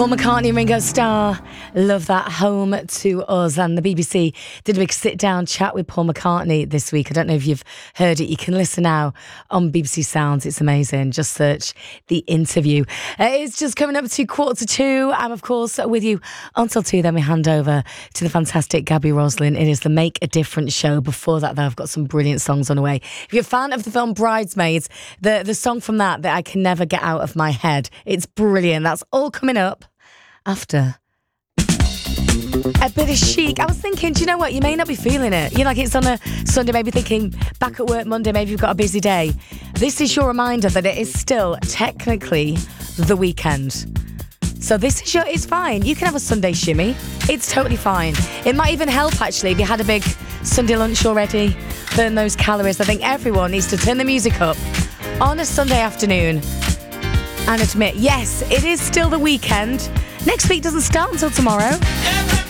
Paul McCartney and Ringo Starr, love that, Home to Us. And the BBC did a big sit-down chat with Paul McCartney this week. I don't know if you've heard it. You can listen now on BBC Sounds. It's amazing. Just search the interview. It's just coming up to 1:45. I'm, of course, with you until 2. Then we hand over to the fantastic Gabby Roslin. It is the Make a Difference show. Before that, though, I've got some brilliant songs on the way. If you're a fan of the film Bridesmaids, the song from that I can never get out of my head. It's brilliant. That's all coming up after a bit of Chic. I was thinking, do you know what? You may not be feeling it. Like it's on a Sunday, maybe thinking back at work Monday, maybe you've got a busy day. This is your reminder that it is still technically the weekend. So this is it's fine. You can have a Sunday shimmy. It's totally fine. It might even help, actually, if you had a big Sunday lunch already. Burn those calories. I think everyone needs to turn the music up on a Sunday afternoon and admit, yes, it is still the weekend. Next week doesn't start until tomorrow.